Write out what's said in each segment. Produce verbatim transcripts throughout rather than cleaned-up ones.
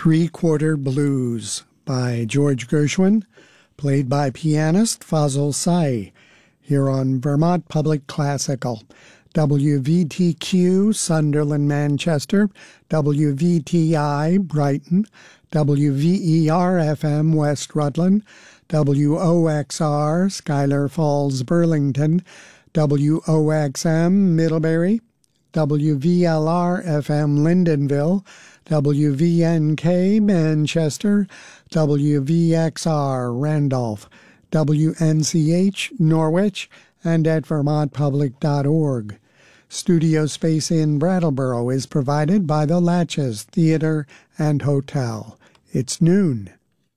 Three-Quarter Blues by George Gershwin, played by pianist Fazil Say, here on Vermont Public Classical. W V T Q, Sunderland, Manchester, W V T I, Brighton, W V E R F M, West Rutland, W O X R, Schuyler Falls, Burlington, W O X M, Middlebury, W V L R F M, Lyndonville, W V N K, Manchester, W V X R, Randolph, W N C H, Norwich, and at vermont public dot org. Studio space in Brattleboro is provided by the Latches Theater and Hotel. It's noon.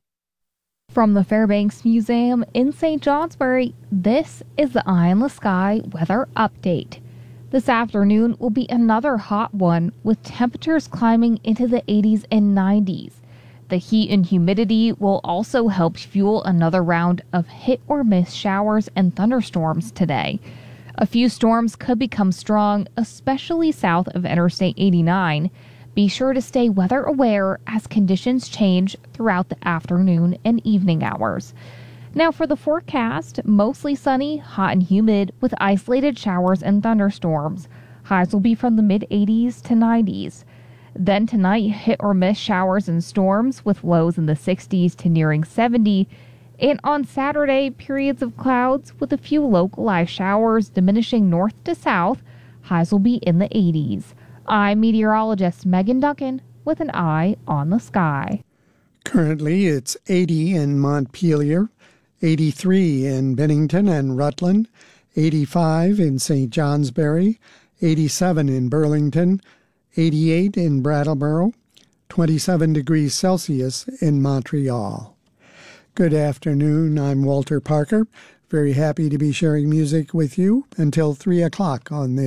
From the Fairbanks Museum in Saint Johnsbury, this is the Eye in the Sky weather update. This afternoon will be another hot one, with temperatures climbing into the eighties and nineties. The heat and humidity will also help fuel another round of hit-or-miss showers and thunderstorms today. A few storms could become strong, especially south of Interstate eighty-nine. Be sure to stay weather aware as conditions change throughout the afternoon and evening hours. Now for the forecast, mostly sunny, hot and humid with isolated showers and thunderstorms. Highs will be from the mid-eighties to nineties. Then tonight, hit or miss showers and storms with lows in the sixties to nearing seventy. And on Saturday, periods of clouds with a few localized showers diminishing north to south. Highs will be in the eighties. I'm meteorologist Megan Duncan with an eye on the sky. Currently, it's eighty in Montpelier, eighty-three in Bennington and Rutland, eighty-five in Saint Johnsbury, eighty-seven in Burlington, eighty-eight in Brattleboro, twenty-seven degrees Celsius in Montreal. Good afternoon, I'm Walter Parker. Very happy to be sharing music with you until three o'clock on this